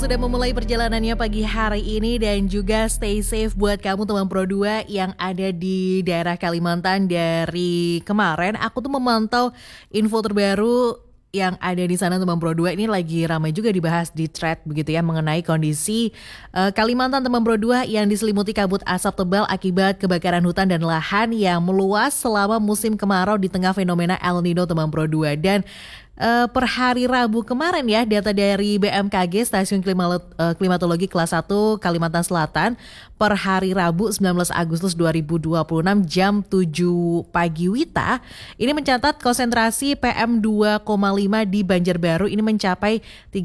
Sudah memulai perjalanannya pagi hari ini dan juga stay safe buat kamu teman Pro 2 yang ada di daerah Kalimantan. Dari kemarin aku tuh memantau info terbaru yang ada di sana teman Pro 2 ini lagi ramai juga dibahas di thread begitu ya mengenai kondisi Kalimantan teman Pro 2 yang diselimuti kabut asap tebal akibat kebakaran hutan dan lahan yang meluas selama musim kemarau di tengah fenomena El Nino teman Pro 2. Dan per hari Rabu kemarin ya, data dari BMKG Stasiun Klimatologi Kelas 1 Kalimantan Selatan per hari Rabu 19 Agustus 2026 jam 7 pagi WITA ini mencatat konsentrasi PM 2,5 di Banjarbaru ini mencapai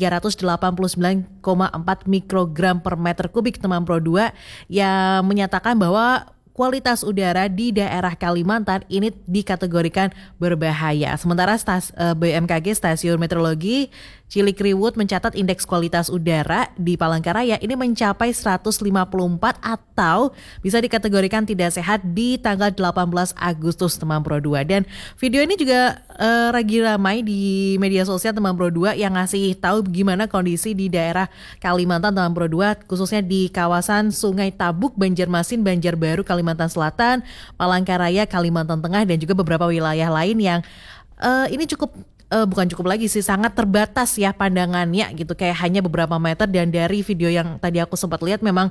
389,4 mikrogram per meter kubik teman Pro 2 yang menyatakan bahwa kualitas udara di daerah Kalimantan ini dikategorikan berbahaya. Sementara BMKG Stasiun Meteorologi Cilikriwut mencatat indeks kualitas udara di Palangkaraya ini mencapai 154 atau bisa dikategorikan tidak sehat di tanggal 18 Agustus teman Pro 2. Dan video ini juga lagi ramai di media sosial teman Pro 2 yang ngasih tahu gimana kondisi di daerah Kalimantan teman Pro 2 khususnya di kawasan Sungai Tabuk, Banjarmasin, Banjarbaru, Kalimantan Selatan, Palangkaraya, Kalimantan Tengah dan juga beberapa wilayah lain yang ini bukan cukup lagi sih, sangat terbatas ya pandangannya gitu, kayak hanya beberapa meter. Dan dari video yang tadi aku sempat lihat memang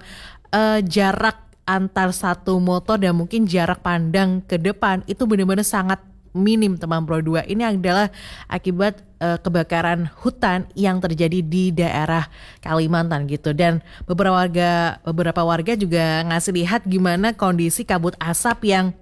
jarak antar satu motor dan mungkin jarak pandang ke depan itu benar-benar sangat minim teman Pro 2. Ini adalah akibat kebakaran hutan yang terjadi di daerah Kalimantan gitu. Dan beberapa warga juga ngasih lihat gimana kondisi kabut asap yang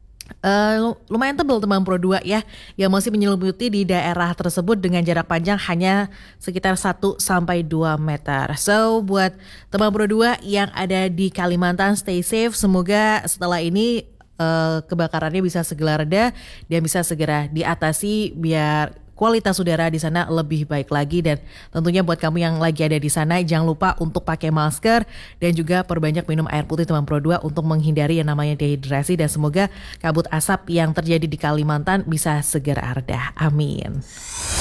lumayan tebal teman Pro 2 ya, yang masih menyelimuti di daerah tersebut dengan jarak panjang hanya sekitar 1-2 meter. So buat teman Pro 2 yang ada di Kalimantan, stay safe. Semoga setelah ini kebakarannya bisa segera reda dan bisa segera diatasi biar kualitas udara di sana lebih baik lagi. Dan tentunya buat kamu yang lagi ada di sana jangan lupa untuk pakai masker dan juga perbanyak minum air putih teman Pro 2 untuk menghindari yang namanya dehidrasi. Dan semoga kabut asap yang terjadi di Kalimantan bisa segera reda. Amin.